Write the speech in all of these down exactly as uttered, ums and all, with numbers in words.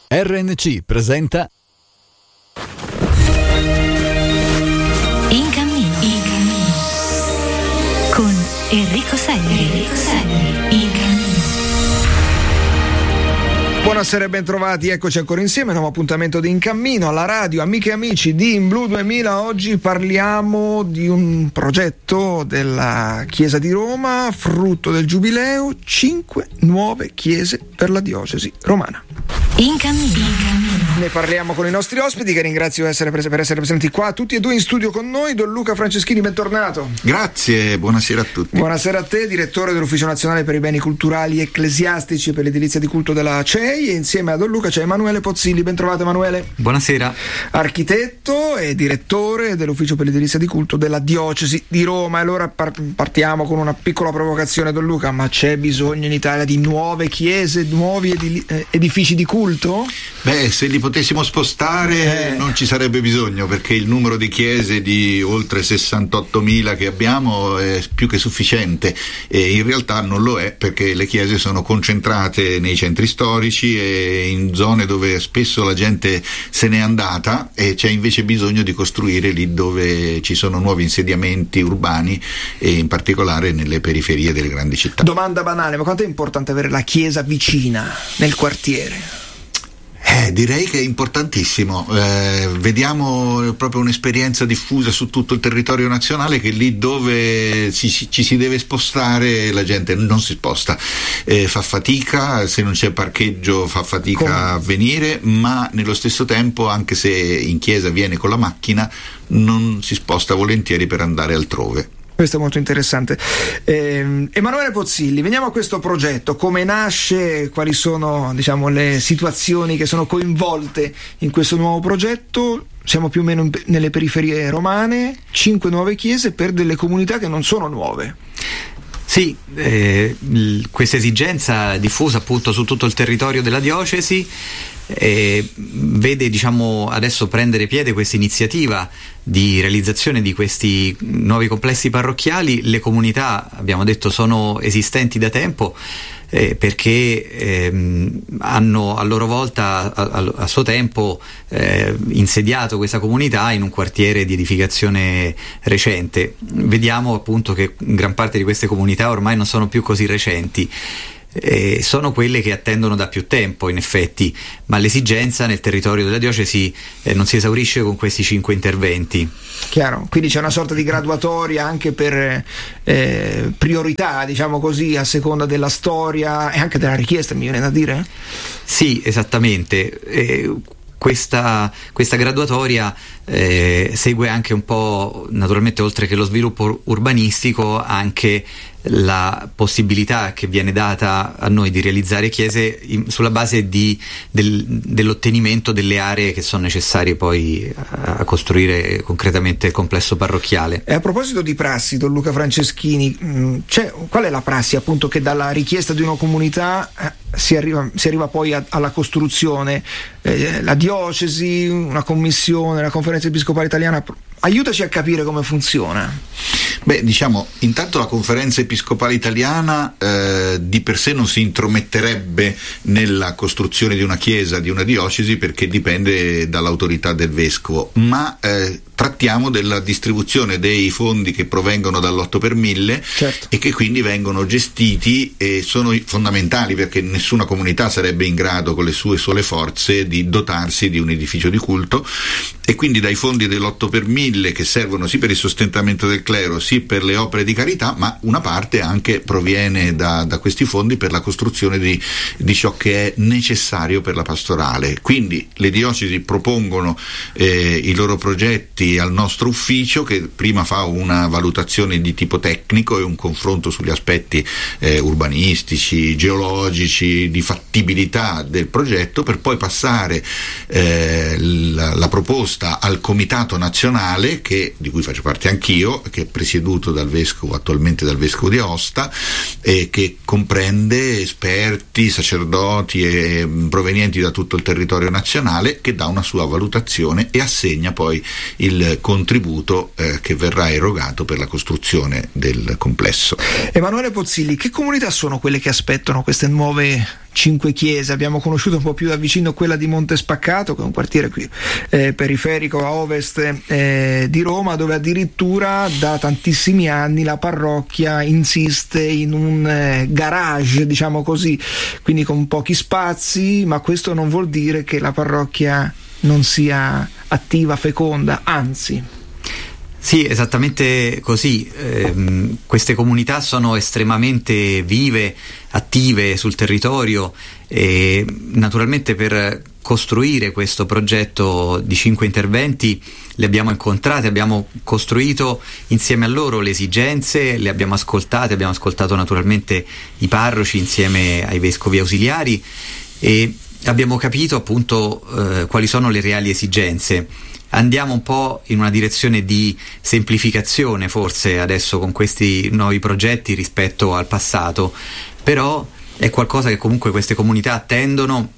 R N C presenta In cammino, in cammino con Enrico Segni. Enrico Segni. In cammino. Buonasera e bentrovati, eccoci ancora insieme, nuovo appuntamento di In Cammino alla radio, amiche e amici di In Blu duemila. Oggi parliamo di un progetto della Chiesa di Roma, frutto del Giubileo, cinque nuove chiese per la diocesi romana. In cammino, in cammino. Ne parliamo con i nostri ospiti, che ringrazio essere pres- per essere presenti qua tutti e due in studio con noi. Don Luca Franceschini, bentornato. Grazie, buonasera a tutti. Buonasera a te, direttore dell'Ufficio Nazionale per i Beni Culturali Ecclesiastici e per l'Edilizia di Culto della C E I, e insieme a Don Luca c'è Emanuele Pozzilli. Ben trovato, Emanuele. Buonasera. Architetto e direttore dell'Ufficio per l'Edilizia di Culto della Diocesi di Roma. E allora par- partiamo con una piccola provocazione, Don Luca, ma c'è bisogno in Italia di nuove chiese, nuovi edili- eh, edifici di culto? Beh, se li potessimo spostare eh. non ci sarebbe bisogno, perché il numero di chiese di oltre sessantottomila che abbiamo è più che sufficiente, e in realtà non lo è, perché le chiese sono concentrate nei centri storici e in zone dove spesso la gente se n'è andata, e c'è invece bisogno di costruire lì dove ci sono nuovi insediamenti urbani, e in particolare nelle periferie delle grandi città. Domanda banale, ma quanto è importante avere la chiesa vicina nel quartiere? Eh, direi che è importantissimo. Eh, vediamo proprio un'esperienza diffusa su tutto il territorio nazionale, che lì dove ci, ci si deve spostare la gente non si sposta, eh, fa fatica, se non c'è parcheggio fa fatica Come? a venire, ma nello stesso tempo, anche se in chiesa viene con la macchina, non si sposta volentieri per andare altrove. Questo è molto interessante. Eh, Emanuele Pozzilli, veniamo a questo progetto. Come nasce? Quali sono, diciamo, le situazioni che sono coinvolte in questo nuovo progetto? Siamo più o meno in, nelle periferie romane, cinque nuove chiese per delle comunità che non sono nuove. Sì, eh, questa esigenza diffusa appunto su tutto il territorio della diocesi eh, vede, diciamo, adesso prendere piede questa iniziativa di realizzazione di questi nuovi complessi parrocchiali. Le comunità, abbiamo detto, sono esistenti da tempo, eh, perché ehm, hanno a loro volta a, a, a suo tempo eh, insediato questa comunità in un quartiere di edificazione recente. Vediamo appunto che gran parte di queste comunità ormai non sono più così recenti. Eh, sono quelle che attendono da più tempo, in effetti, ma l'esigenza nel territorio della diocesi eh, non si esaurisce con questi cinque interventi. Chiaro, quindi c'è una sorta di graduatoria anche per eh, priorità, diciamo così, a seconda della storia e anche della richiesta, mi viene da dire? Sì, esattamente. Eh, Questa, questa graduatoria eh, segue anche un po', naturalmente, oltre che lo sviluppo urbanistico, anche la possibilità che viene data a noi di realizzare chiese in, sulla base di, del, dell'ottenimento delle aree che sono necessarie poi a, a costruire concretamente il complesso parrocchiale. E a proposito di prassi, Don Luca Franceschini, mh, c'è, qual è la prassi appunto che dalla richiesta di una comunità eh, si, arriva, si arriva poi a, alla costruzione? Eh, la diocesi, una commissione, la conferenza episcopale italiana, aiutaci a capire come funziona. Beh, diciamo, intanto la conferenza episcopale italiana eh, di per sé non si intrometterebbe nella costruzione di una chiesa, di una diocesi, perché dipende dall'autorità del vescovo, ma eh, trattiamo della distribuzione dei fondi che provengono dall'otto per mille, certo, e che quindi vengono gestiti e sono fondamentali, perché nessuna comunità sarebbe in grado con le sue sole forze di dotarsi di un edificio di culto, e quindi dai fondi dell'otto per mille, che servono sì per il sostentamento del clero, sì per le opere di carità, ma una parte anche proviene da, da questi fondi per la costruzione di, di ciò che è necessario per la pastorale. Quindi le diocesi propongono eh, i loro progetti al nostro ufficio, che prima fa una valutazione di tipo tecnico e un confronto sugli aspetti eh, urbanistici, geologici, di fattibilità del progetto, per poi passare eh, la, la proposta al Comitato Nazionale, che, di cui faccio parte anch'io, che è presieduto dal vescovo, attualmente dal vescovo di Aosta, e che comprende esperti, sacerdoti e provenienti da tutto il territorio nazionale, che dà una sua valutazione e assegna poi il contributo eh, che verrà erogato per la costruzione del complesso. Emanuele Pozzilli, che comunità sono quelle che aspettano queste nuove cinque chiese. Abbiamo conosciuto un po' più da vicino quella di Monte Spaccato, che è un quartiere qui eh, periferico a ovest eh, di Roma, dove addirittura da tantissimi anni la parrocchia insiste in un eh, garage, diciamo così, quindi con pochi spazi, ma questo non vuol dire che la parrocchia non sia attiva, feconda, anzi. Sì, esattamente così. Eh, queste comunità sono estremamente vive, attive sul territorio e naturalmente per costruire questo progetto di cinque interventi le abbiamo incontrate, abbiamo costruito insieme a loro le esigenze, le abbiamo ascoltate, abbiamo ascoltato naturalmente i parroci insieme ai vescovi ausiliari e abbiamo capito appunto eh, quali sono le reali esigenze. Andiamo un po' in una direzione di semplificazione forse adesso con questi nuovi progetti rispetto al passato, però è qualcosa che comunque queste comunità attendono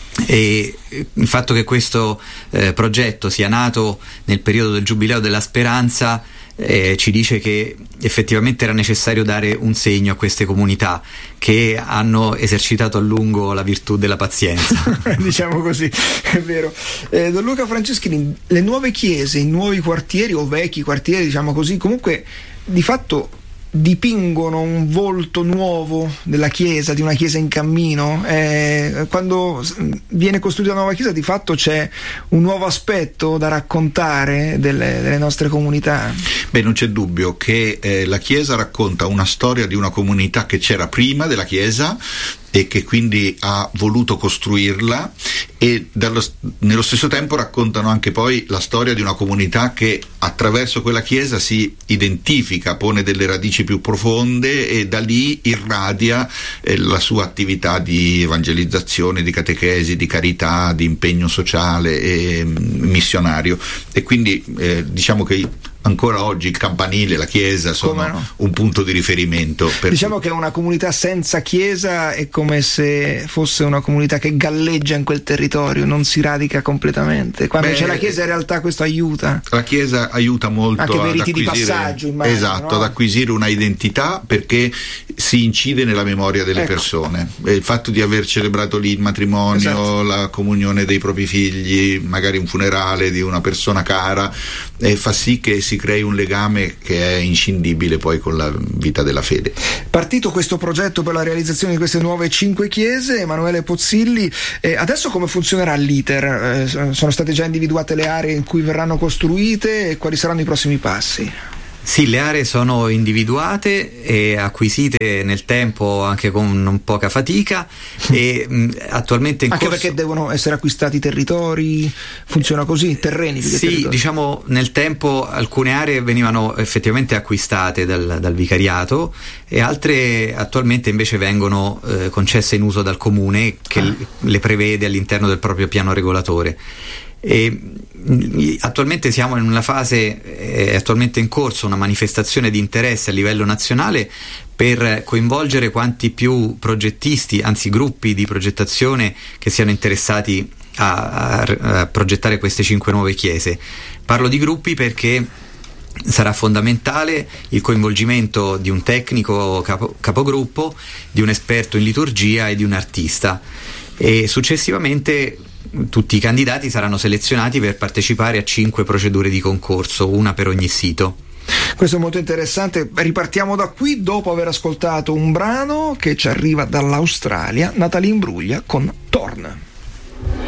e il fatto che questo eh, progetto sia nato nel periodo del Giubileo della Speranza eh, ci dice che effettivamente era necessario dare un segno a queste comunità che hanno esercitato a lungo la virtù della pazienza. Diciamo così, è vero. Eh, Don Luca Franceschini, le nuove chiese, i nuovi quartieri o vecchi quartieri, diciamo così, comunque di fatto dipingono un volto nuovo della chiesa, di una chiesa in cammino. Eh, quando viene costruita una nuova chiesa di fatto c'è un nuovo aspetto da raccontare delle, delle nostre comunità. Beh, non c'è dubbio che eh, la chiesa racconta una storia di una comunità che c'era prima della chiesa e che quindi ha voluto costruirla e dallo, nello stesso tempo raccontano anche poi la storia di una comunità che attraverso quella chiesa si identifica, pone delle radici più profonde e da lì irradia eh, la sua attività di evangelizzazione, di catechesi, di carità, di impegno sociale e mm, missionario e quindi eh, diciamo che ancora oggi il campanile, la chiesa sono no? un punto di riferimento. Per diciamo che una comunità senza chiesa è come se fosse una comunità che galleggia in quel territorio, non si radica completamente. Quando Beh, c'è la chiesa in realtà questo aiuta. La chiesa aiuta molto anche per ad riti acquisire, di passaggio, immagino, esatto, no? ad acquisire una identità perché si incide nella memoria delle ecco. persone. Il fatto di aver celebrato lì il matrimonio, esatto. la comunione dei propri figli, magari un funerale di una persona cara, eh, fa sì che si crei un legame che è inscindibile poi con la vita della fede. Partito questo progetto per la realizzazione di queste nuove cinque chiese, Emanuele Pozzilli, eh, adesso come funzionerà l'iter? Eh, sono state già individuate le aree in cui verranno costruite e quali saranno i prossimi passi? Sì, le aree sono individuate e acquisite nel tempo anche con non poca fatica e mh, attualmente in anche corso... perché devono essere acquistati territori, funziona così, terreni? Sì, territori. Diciamo nel tempo alcune aree venivano effettivamente acquistate dal, dal vicariato e altre attualmente invece vengono eh, concesse in uso dal comune che ah. le prevede all'interno del proprio piano regolatore. E attualmente siamo in una fase, è attualmente in corso una manifestazione di interesse a livello nazionale per coinvolgere quanti più progettisti, anzi gruppi di progettazione che siano interessati a, a, a progettare queste cinque nuove chiese. Parlo di gruppi perché sarà fondamentale il coinvolgimento di un tecnico capo, capogruppo, di un esperto in liturgia e di un artista e successivamente tutti i candidati saranno selezionati per partecipare a cinque procedure di concorso, una per ogni sito. Questo è molto interessante. Ripartiamo da qui dopo aver ascoltato un brano che ci arriva dall'Australia, Natalie Imbruglia con Torn.